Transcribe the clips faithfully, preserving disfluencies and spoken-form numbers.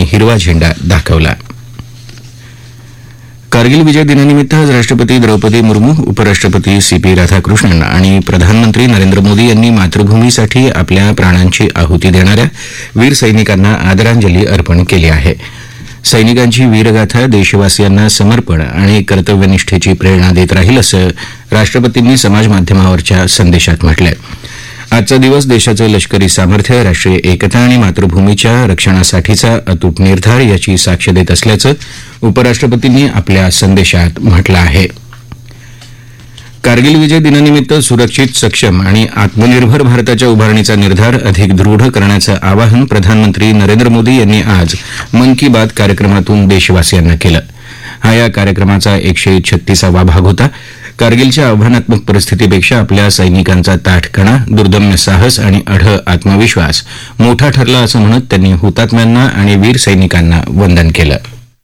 हिरवा झेंडा दाखवला. कारगिल विजय दिनानिमित्त आज राष्ट्रपती द्रौपदी मुर्मू, उपराष्ट्रपती सी पी राधाकृष्णन आणि प्रधानमंत्री नरेंद्र मोदी यांनी मातृभूमीसाठी आपल्या प्राणांची आहुती देणाऱ्या वीर सैनिकांना आदरांजली अर्पण केली आहे. सैनिकांची वीरगाथा देशवासियांना समर्पण आणि कर्तव्यनिष्ठेची प्रेरणा देत राहील असं राष्ट्रपतींनी समाजमाध्यमावरच्या संदेशात म्हटलंय. आजचा दिवस देशाचं लष्करी सामर्थ्य, राष्ट्रीय एकता आणि मातृभूमीच्या रक्षणासाठीचा अतूट निर्धार याची साक्ष देत असल्याचं उपराष्ट्रपतींनी आपल्या संदेशात म्हटलं आहे. कारगिल विजय दिनानिमित्त सुरक्षित, सक्षम आणि आत्मनिर्भर भारताच्या उभारणीचा निर्धार अधिक दृढ करण्याचं आवाहन प्रधानमंत्री नरेंद्र मोदी यांनी आज मन की बात कार्यक्रमातून देशवासियांना केलं. हा या कार्यक्रमाचा एकशे छत्तीसावा भाग होता. कारगिलच्या आव्हानात्मक परिस्थितीपेक्षा आपल्या सैनिकांचा ताठपणा, दुर्दम्य साहस आणि अढळ आत्मविश्वास मोठा ठरला असं म्हणत त्यांनी हुतात्म्यांना आणि वीर सैनिकांना वंदन केलं.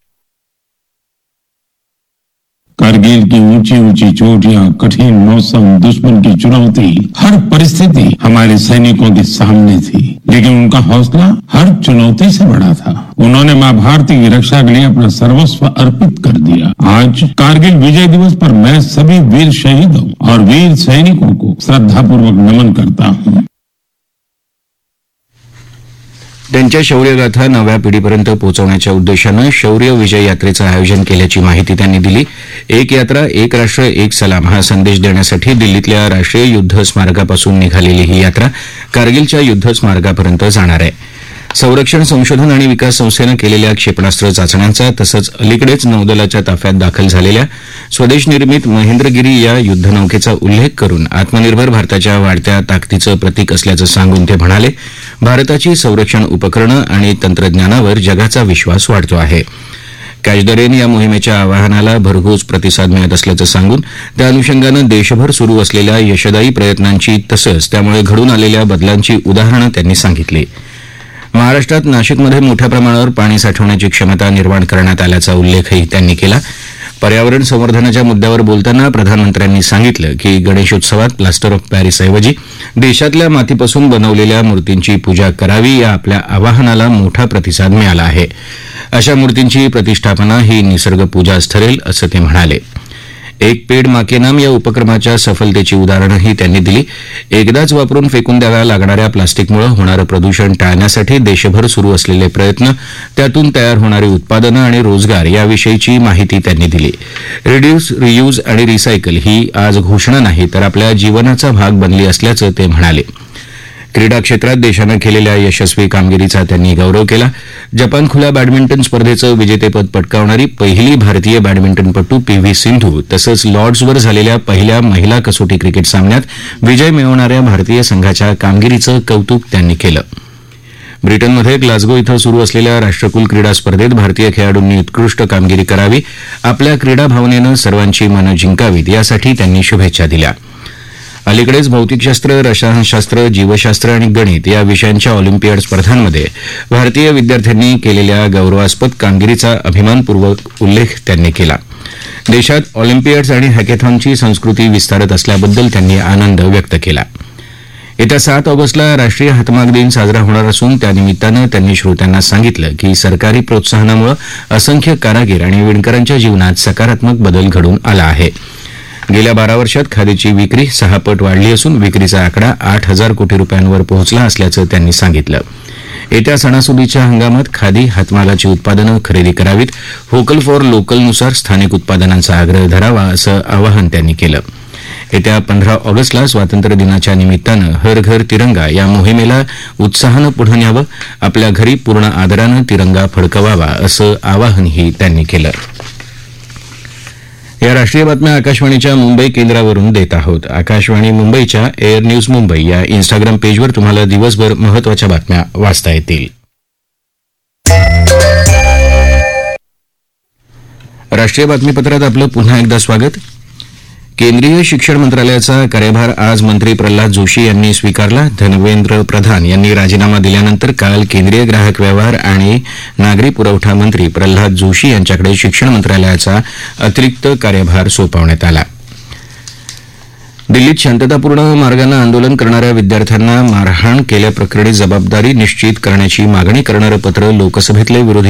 कारगिल की ऊंची ऊंची चोटियां, कठिन मौसम, दुश्मन की चुनौती, हर परिस्थिति हमारे सैनिकों के सामने थी, लेकिन उनका हौसला हर चुनौती से बड़ा था. उन्होंने मां भारती की रक्षा के लिए अपना सर्वस्व अर्पित कर दिया. आज कारगिल विजय दिवस पर मैं सभी वीर शहीदों और वीर सैनिकों को श्रद्धापूर्वक नमन करता हूं. त्यांच्या शौर्यगाथा नव्या पिढीपर्यंत पोहोचवण्याच्या उद्देशानं शौर्य विजय यात्रेचं आयोजन केल्याची माहिती त्यांनी दिली. एक यात्रा, एक राष्ट्र, एक सलाम हा संदेश देण्यासाठी दिल्लीतल्या राष्ट्रीय युद्ध स्मारकापासून निघालेली ही यात्रा कारगिलच्या युद्ध स्मारकापर्यंत जाणार आहे. संरक्षण संशोधन आणि विकास संस्थेनं केलेल्या क्षेपणास्त्र चाचण्यांचा तसंच अलीकडेच नौदलाच्या ताफ्यात दाखल झालेल्या स्वदेश निर्मित महेंद्रगिरी या युद्धनौकेचा उल्लेख करून आत्मनिर्भर भारताच्या वाढत्या ताकदीचं प्रतीक असल्याचं सांगून ते म्हणाले, भारताची संरक्षण उपकरणं आणि तंत्रज्ञानावर जगाचा विश्वास वाढतो आहे. कॅच द रेन या मोहिमेच्या आवाहनाला भरघोस प्रतिसाद मिळत असल्याचं सांगून त्या अनुषंगानं देशभर सुरू असलेल्या यशदायी प्रयत्नांची तसंच त्यामुळे घडून आलेल्या बदलांची उदाहरणं त्यांनी सांगितली. महाराष्ट्रात नाशिकमध्ये मोठ्या प्रमाणावर पाणी साठवण्याची क्षमता निर्माण करण्यात आल्याचा उल्लेखही त्यांनी केला. पर्यावरण संवर्धनाच्या मुद्द्यावर बोलताना प्रधानमंत्र्यांनी सांगितलं की गणेशोत्सवात प्लास्टर ऑफ पॅरिसऐवजी देशातल्या मातीपासून बनवलेल्या मूर्तींची पूजा करावी या आपल्या आवाहनाला मोठा प्रतिसाद मिळाला आहे. अशा मूर्तींची प्रतिष्ठापना ही निसर्ग पूजाच ठरेल असं ते म्हणाले. एक पेड माँ के नाम या उपक्रमाच्या सफलतेची उदाहरणंही त्यांनी दिली. एकदाच वापरून फेकून द्याव्या लागणाऱ्या प्लास्टिकमुळे होणारं प्रदूषण टाळण्यासाठी देशभर सुरू असलेले प्रयत्न, त्यातून तयार होणारी उत्पादनं आणि रोजगार याविषयीची माहिती त्यांनी दिली. रिड्यूस, रियूज आणि रिसायकल ही आज घोषणा नाही तर आपल्या जीवनाचा भाग बनली असल्याचं ते म्हणाले. क्रीडा क्षेत्रात देशानं केलेल्या यशस्वी कामगिरीचा त्यांनी गौरव केला. जपान खुल्या बॅडमिंटन स्पर्धेचं विजेतेपद पटकावणारी पहिली भारतीय बॅडमिंटनपटू पी व्ही सिंधू तसंच लॉर्ड्सवर झालेल्या पहिल्या महिला कसोटी क्रिकेट सामन्यात विजय मिळवणाऱ्या भारतीय संघाच्या कामगिरीचं कौतुक त्यांनी केलं. ब्रिटनमध्ये ग्लासगो इथं सुरू असलेल्या राष्ट्रकुल क्रीडा स्पर्धेत भारतीय खेळाडूंनी उत्कृष्ट कामगिरी करावी, आपल्या क्रीडा भावनेनं सर्वांची मनं जिंकावीत यासाठी त्यांनी शुभेच्छा दिल्या. अलीकडेच भौतिकशास्त्र, रसायनशास्त्र, जीवशास्त्र आणि गणित या विषयांच्या ऑलिम्पियाड स्पर्धांमध्ये भारतीय विद्यार्थ्यांनी केलेल्या गौरवास्पद कामगिरीचा अभिमानपूर्वक उल्लेख त्यांनी केला. देशात ऑलिम्पियाड्स आणि हॅकेथॉनची संस्कृती विस्तारत असल्याबद्दल त्यांनी आनंद व्यक्त केला. येत्या सात ऑगस्टला राष्ट्रीय हातमाग दिन साजरा होणार असून त्यानिमित्तानं त्यांनी श्रोत्यांना सांगितलं की सरकारी प्रोत्साहनामुळे असंख्य कारागीर आणि विणकरांच्या जीवनात सकारात्मक बदल घडून आला आहे. गेल्या बारा वर्षात खादीची विक्री सहा पट वाढली असून विक्रीचा आकडा आठ हजार कोटी रुपयांवर पोहोचला असल्याचं त्यांनी सांगितलं. येत्या सणासुदीच्या हंगामात खादी हातमागाची उत्पादनं खरेदी करावीत, व्होकल फॉर लोकलनुसार स्थानिक उत्पादनांचा आग्रह धरावा असं आवाहन त्यांनी केलं. येत्या पंधरा ऑगस्टला स्वातंत्र्य दिनाच्या निमित्तानं हर घर तिरंगा या मोहिमेला उत्साहानं पुढे न्यावं, आपल्या घरी पूर्ण आदरानं तिरंगा फडकवावा असं आवाहनही त्यांनी केलं. या राष्ट्रीय बातम्या आकाशवाणीच्या मुंबई केंद्रावरून देत आहोत. आकाशवाणी मुंबईच्या एअर न्यूज मुंबई या इन्स्टाग्राम पेजवर तुम्हाला दिवसभर महत्त्वाच्या बातम्या वाचता येतील. राष्ट्रीय बातमीपत्रात आपलं पुन्हा एकदा स्वागत. केंद्रीय शिक्षण मंत्रालयाचा कार्यभार आज मंत्री प्रल्हाद जोशी यांनी स्वीकारला. धर्मेंद्र प्रधान यांनी राजीनामा दिल्यानंतर काल केंद्रीय ग्राहक व्यवहार आणि नागरी पुरवठा मंत्री प्रल्हाद जोशी यांच्याकडे शिक्षण मंत्रालयाचा अतिरिक्त कार्यभार सोपवण्यात आला. दिल्लीत शांततापूर्ण मार्गानं आंदोलन करणाऱ्या विद्यार्थ्यांना मारहाण केल्याप्रकरणी जबाबदारी निश्चित करण्याची मागणी करणारं पत्र लोकसभेतले विरोधी